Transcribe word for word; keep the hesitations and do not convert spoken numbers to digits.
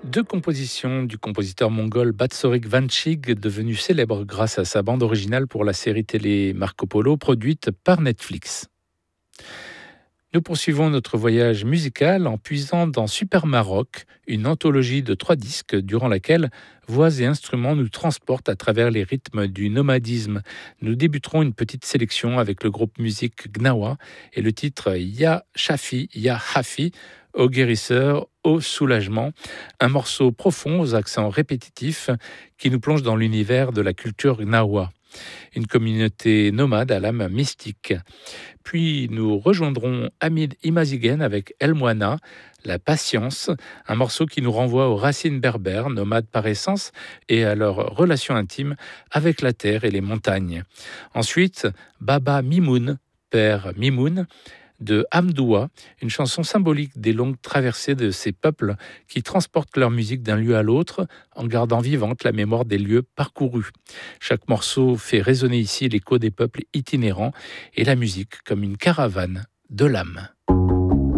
Deux compositions du compositeur mongol Batsorik Vanchig, devenu célèbre grâce à sa bande originale pour la série télé Marco Polo, produite par Netflix. Nous poursuivons notre voyage musical en puisant dans Super Maroc, une anthologie de trois disques durant laquelle voix et instruments nous transportent à travers les rythmes du nomadisme. Nous débuterons une petite sélection avec le groupe musique Gnawa et le titre Ya Shafi, Ya Hafi, au guérisseur, au soulagement, un morceau profond aux accents répétitifs qui nous plonge dans l'univers de la culture Gnawa, une communauté nomade à l'âme mystique. Puis nous rejoindrons Hamid Imazigen avec El Moana, La Patience, un morceau qui nous renvoie aux racines berbères, nomades par essence, et à leur relation intime avec la terre et les montagnes. Ensuite, Baba Mimoun, Père Mimoun, de Hamdoua, une chanson symbolique des longues traversées de ces peuples qui transportent leur musique d'un lieu à l'autre en gardant vivante la mémoire des lieux parcourus. Chaque morceau fait résonner ici l'écho des peuples itinérants et la musique comme une caravane de l'âme.